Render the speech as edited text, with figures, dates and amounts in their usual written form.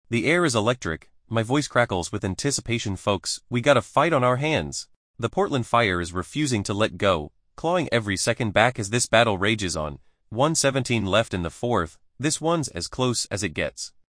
The air is electric, my voice crackles with anticipation folks, we got a fight on our hands. The Portland Fire is refusing to let go, clawing every second back as this battle rages on. 1:17 left in the fourth, this one's as close as it gets.